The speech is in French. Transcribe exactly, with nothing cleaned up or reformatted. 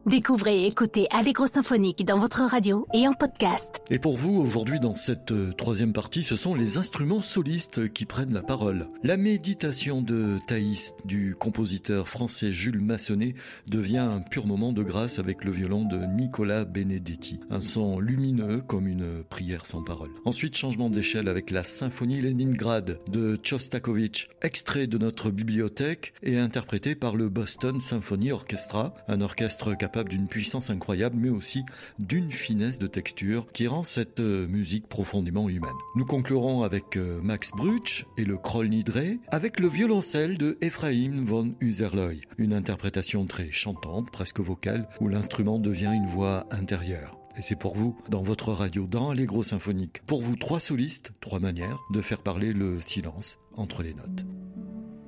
Découvrez et écoutez Allegro Symphonique dans votre radio et en podcast. Et pour vous, aujourd'hui, dans cette euh, troisième partie, ce sont les instruments solistes qui prennent la parole. La méditation de Thaïs, du compositeur français Jules Massenet, devient un pur moment de grâce avec le violon de Nicolas Benedetti. Un son lumineux comme une prière sans parole. Ensuite, changement d'échelle avec la symphonie Leningrad de Tchostakovitch, extrait de notre bibliothèque et interprété par le Boston Symphony Orchestra, un orchestre capable d'une puissance incroyable, mais aussi d'une finesse de texture qui rend cette musique profondément humaine. Nous conclurons avec Max Bruch et le Kroll Nidre, avec le violoncelle de Ephraim von Hüserlö, une interprétation très chantante, presque vocale, où l'instrument devient une voix intérieure. Et c'est pour vous, dans votre radio, dans Allegro Symphonique. Pour vous, trois solistes, trois manières de faire parler le silence entre les notes.